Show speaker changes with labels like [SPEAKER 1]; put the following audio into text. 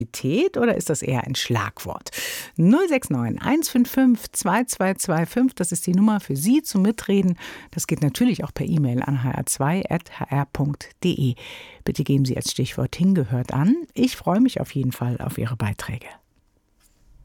[SPEAKER 1] Oder ist das eher ein Schlagwort? 069 155 2225, das ist die Nummer für Sie zum Mitreden. Das geht natürlich auch per E-Mail an hr2@hr.de. Bitte geben Sie als Stichwort hingehört an. Ich freue mich auf jeden Fall auf Ihre Beiträge.